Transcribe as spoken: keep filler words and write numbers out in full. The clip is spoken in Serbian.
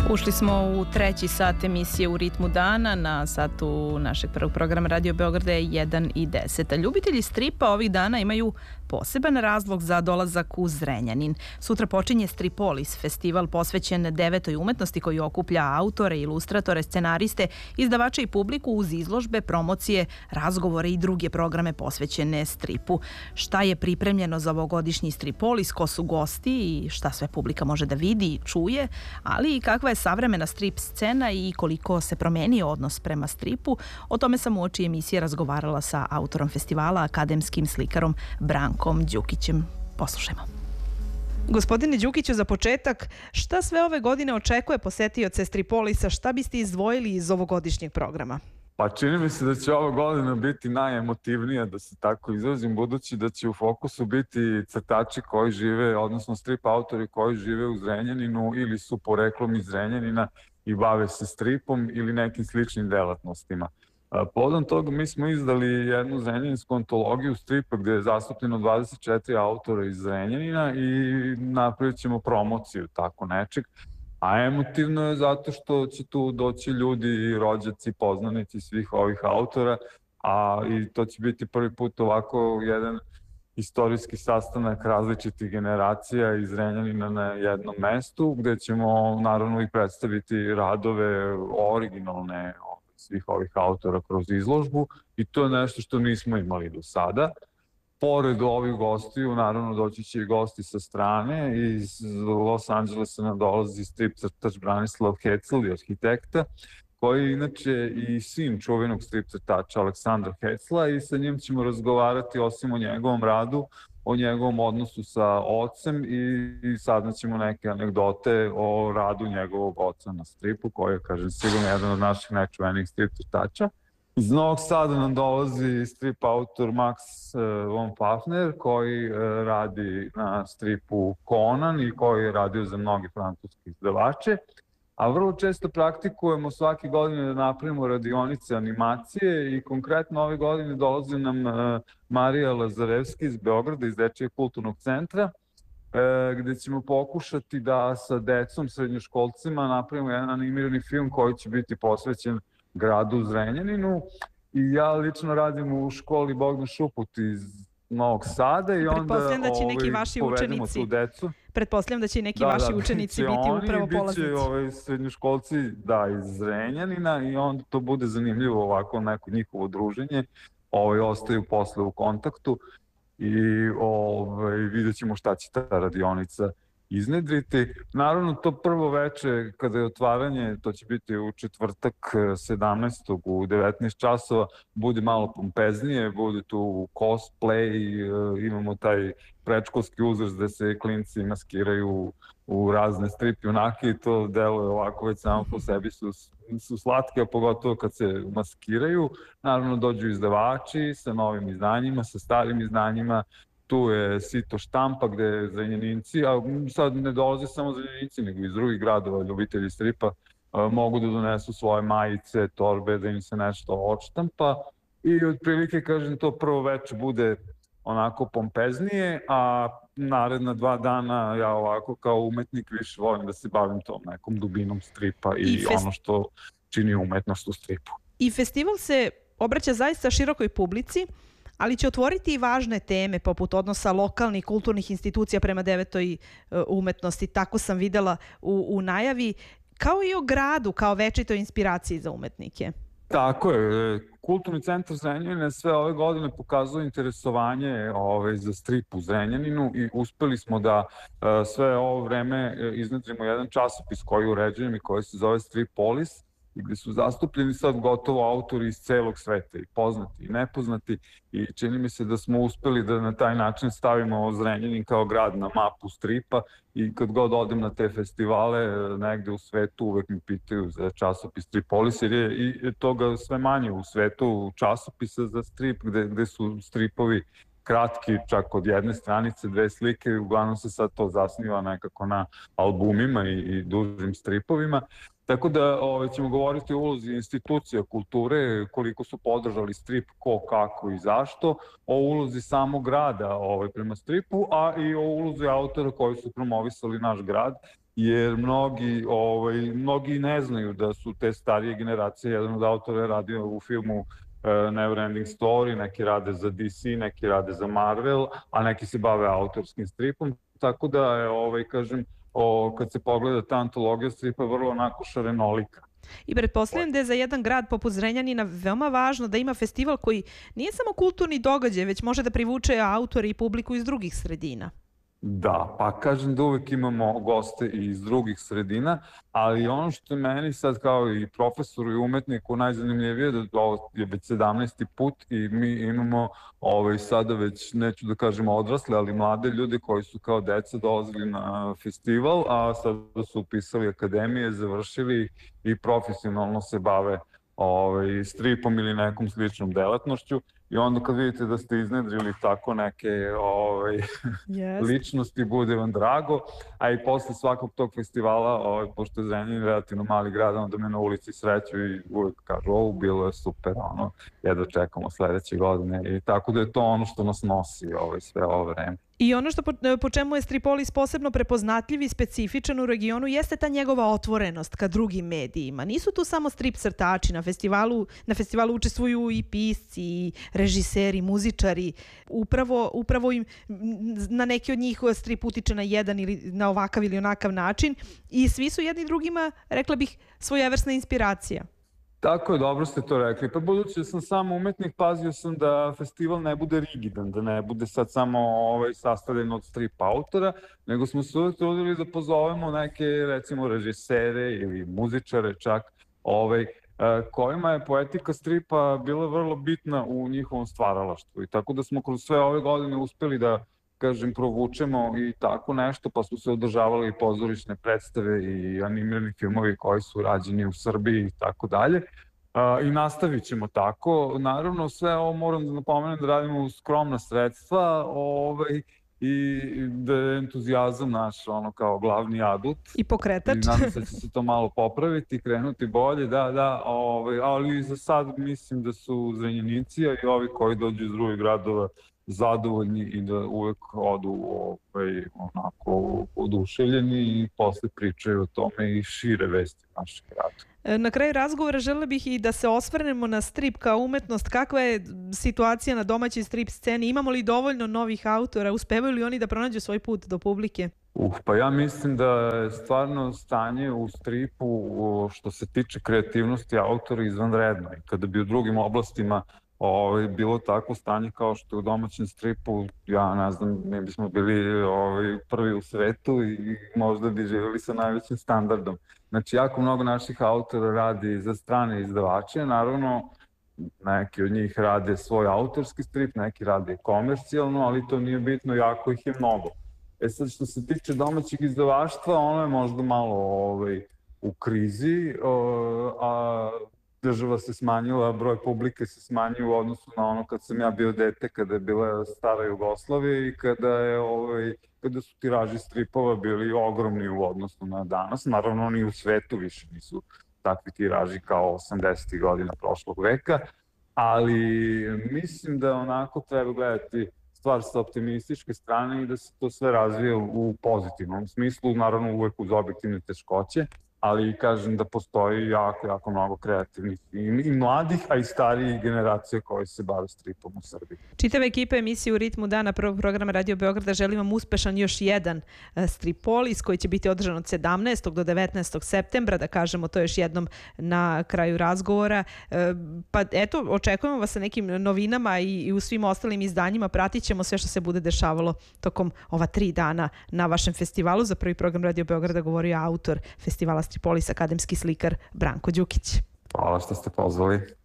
Ušli smo u treći sat emisije U ritmu dana. Na satu našeg prvog programa Radio Beograda je jedan i deset. Ljubitelji stripa ovih dana imaju poseban razlog za dolazak u Zrenjanin. Sutra počinje Stripolis, festival posvećen devetoj umetnosti koji okuplja autore, ilustratore, scenariste, izdavače i publiku uz izložbe, promocije, razgovore i druge programe posvećene stripu. Šta je pripremljeno za ovogodišnji Stripolis, ko su gosti i šta sve publika može da vidi i čuje, ali i kakva je savremena strip scena i koliko se promenio odnos prema stripu. O tome sam uoči emisije razgovarala sa autorom festivala, akademskim slikarom Brankom Đukićem. Poslušajmo. Gospodine Đukiću, za početak, šta sve ove godine očekuje posetioce Stripolisa, šta biste izdvojili iz ovogodišnjeg programa? Pa čini mi se da će ova godina biti najemotivnija, da se tako izrazim, budući da će u fokusu biti crtači koji žive, odnosno strip autori koji žive u Zrenjaninu ili su poreklom iz Zrenjanina i bave se stripom ili nekim sličnim delatnostima. Povodom toga mi smo izdali jednu zrenjaninsku antologiju stripa gde je zastupljeno dvadeset četiri autora iz Zrenjanina i napravit ćemo promociju tako nečeg. A emotivno je zato što će tu doći ljudi, rođaci, poznanici svih ovih autora, a i to će biti prvi put ovako jedan istorijski sastanak različitih generacija iz Zrenjanina na jednom mestu, gde ćemo naravno i predstaviti radove originalne svih ovih autora kroz izložbu i to je nešto što nismo imali do sada. Pored ovih gostiju, naravno doći će i gosti sa strane. Iz Los Angelesa nam dolazi strip crtač Branislav Hecel i arhitekta, koji je inače i sin čuvenog strip crtača Aleksandra Hecla i sa njim ćemo razgovarati osim o njegovom radu, o njegovom odnosu sa ocem i saznaćemo neke anegdote o radu njegovog oca na stripu, koji je, kažem, sigurno jedan od naših najčuvenijih strip crtača. Iz Novog Sada nam dolazi strip autor Max von Pafner, koji radi na stripu Conan i koji je radio za mnogi francuski izdavače. A vrlo često praktikujemo svake godine da napravimo radionice animacije i konkretno ove godine dolazi nam Marija Lazarevski iz Beograda, iz Dečijeg kulturnog centra, gde ćemo pokušati da sa decom, srednjoškolcima napravimo jedan animirani film koji će biti posvećen gradu Zrenjaninu i ja lično radim u školi Bogdan Šuput iz Novog Sada i onda da će neki vaši povedemo učenici, tu decu. Pretpostavljam da će neki da, vaši da, učenici biti oni, upravo polaznici. Biće ovaj, srednjoškolci da, iz Zrenjanina i onda to bude zanimljivo ovako neko njihovo druženje. Ovaj, ostaju posle u kontaktu i ovaj, vidjet ćemo šta će ta radionica iznedriti. Naravno, to prvo veče, kada je otvaranje, to će biti u četvrtak sedamnaestog u devetnaest časova, bude malo pompeznije, bude tu cosplay, imamo taj predškolski uzrast gde se klinci maskiraju u razne strip junake i to delo je ovako već samo po sebi su, su slatke, a pogotovo kad se maskiraju. Naravno, dođu izdavači sa novim izdanjima, sa starim izdanjima. Tu je sito štampa gde Zrenjaninci, a sad ne dolaze samo Zrenjaninci, nego iz drugih gradova, ljubitelji stripa, mogu da donesu svoje majice, torbe, da im se nešto odštampa. I otprilike, kažem, to prvo veče bude onako pompeznije, a naredna dva dana ja ovako kao umetnik više volim da se bavim tom nekom dubinom stripa i, I fest... ono što čini umetnost u stripu. I festival se obraća zaista širokoj publici, ali će otvoriti i važne teme poput odnosa lokalnih kulturnih institucija prema devetoj umetnosti, tako sam videla u, u najavi, kao i o gradu, kao večitoj inspiraciji za umetnike. Tako je. Kulturni centar Zrenjanina sve ove godine pokazuje interesovanje ove, za strip u Zrenjaninu i uspeli smo da sve ovo vreme iznedrimo jedan časopis koji uređujem i koji se zove Stripolis, gde su zastupljeni sad gotovo autori iz celog sveta, i poznati i nepoznati, i čini mi se da smo uspeli da na taj način stavimo Zrenjanin kao grad na mapu stripa i kad god odem na te festivale negde u svetu uvek mi pitaju za časopis Stripolis, jer je i toga sve manje u svetu časopisa za strip gde, gde su stripovi kratki, čak od jedne stranice, dve slike, uglavnom se sad to zasniva nekako na albumima i, i dužim stripovima. Tako da ove, ćemo govoriti o ulozi institucija kulture, koliko su podržali strip, ko, kako i zašto, o ulozi samog grada ove, prema stripu, a i o ulozi autora koji su promovisali naš grad jer mnogi, ovaj, mnogi ne znaju da su te starije generacije, jedan od autora je radio u filmu Neverending Story, neki rade za D C, neki rade za Marvel, a neki se bave autorskim stripom, tako da je, ovaj, kažem, o, kad se pogleda ta antologija stripa vrlo onako šarenolika. I pretpostavljam da je za jedan grad poput Zrenjanina veoma važno da ima festival koji nije samo kulturni događaj, već može da privuče autore i publiku iz drugih sredina. Da, pa kažem da uvek imamo goste iz drugih sredina, ali ono što je meni sad kao i profesoru i umetniku najzanimljivije da ovo je već sedamnaesti put i mi imamo ovaj, sada već, neću da kažem odrasle, ali mlade ljude koji su kao deca dolazili na festival, a sada su upisali akademije, završili i profesionalno se bave ovaj, stripom ili nekom sličnom delatnošću. I onda kad vidite da ste iznedrili tako neke ovaj, yes. ličnosti, bude vam drago. A i posle svakog tog festivala, ovaj, pošto je Zrenjanin relativno mali grad, onda me na ulici sreću i uvek kažu, ovo bilo je super, ono, jedva čekamo sledeće godine. I tako da je to ono što nas nosi ovaj, sve ovo vreme. I ono što po, po čemu je Stripolis posebno prepoznatljiv i specifičan u regionu jeste ta njegova otvorenost ka drugim medijima. Nisu tu samo strip crtači, na festivalu, na festivalu učestvuju i pisci, i režiseri, muzičari. Upravo, upravo im na neki od njih strip utiče na jedan ili na ovakav ili onakav način i svi su jedni drugima, rekla bih, svojevrsna inspiracija. Tako je, dobro ste to rekli. Pa budući da sam samo umetnik, pazio sam da festival ne bude rigidan, da ne bude sad samo ovaj, sastavljen od strip autora, nego smo se uvek trudili da pozovemo neke, recimo, režisere ili muzičare čak, ovaj, kojima je poetika stripa bila vrlo bitna u njihovom stvaralaštvu. I tako da smo kroz sve ove godine uspeli da, kažem, provučemo i tako nešto, pa su se održavali i pozorišne predstave i animirani filmovi koji su rađeni u Srbiji i tako dalje. I nastavit ćemo tako. Naravno, sve ovo moram da napomenem da radimo uz skromna sredstva ovaj, i da je entuzijazam naš ono kao glavni adut. I pokretač. I nadam se da će se to malo popraviti, krenuti bolje, da, da, ovaj, ali za sad mislim da su Zrenjanici i ovi koji dođu iz drugih gradova zadovoljni i da uvek odu ovaj, onako oduševljeni i posle pričaju o tome i šire vesti našeg grada. Na kraju razgovora žele bih i da se osvrnemo na strip kao umetnost. Kakva je situacija na domaćoj strip sceni? Imamo li dovoljno novih autora? Uspevaju li oni da pronađu svoj put do publike? Uh, pa ja mislim da je stvarno stanje u stripu što se tiče kreativnosti autora izvanredno. I kada bi u drugim oblastima Ovaj, bilo tako stanje kao što je u domaćem stripu, ja ne znam, mi bismo bili ovaj, prvi u svetu i možda bi živjeli sa najvećim standardom. Znači, jako mnogo naših autora radi za strane izdavače, naravno, neki od njih rade svoj autorski strip, neki rade komercijalno, ali to nije bitno, jako ih je mnogo. E sad, što se tiče domaćeg izdavaštva, ono je možda malo ovaj, u krizi, a država se smanjila, broj publike se smanjio u odnosu na ono kad sam ja bio dete, kada je bila stara Jugoslavija i kada, je, ovaj, kada su tiraži stripova bili ogromni u odnosu na danas. Naravno, oni u svetu više nisu takvi tiraži kao osamdesetih godina prošlog veka, ali mislim da onako treba gledati stvar sa optimističke strane i da se to sve razvije u pozitivnom smislu, naravno uvek uz objektivne teškoće, ali kažem da postoji jako, jako mnogo kreativnih i, i mladih, a i starijih generacija koji se bave stripom u Srbiji. Čitava ekipa emisije U ritmu dana prvog programa Radio Beograda želi vam uspešan još jedan Stripolis koji će biti održan od sedamnaestog do devetnaestog septembra, da kažemo to još jednom na kraju razgovora. Pa eto, očekujemo vas sa nekim novinama i, i u svim ostalim izdanjima, pratit ćemo sve što se bude dešavalo tokom ova tri dana na vašem festivalu. Za prvi program Radio Beograda govorio autor festivala Stripolis, akademski slikar Branko Đukić. Hvala što ste pozvali.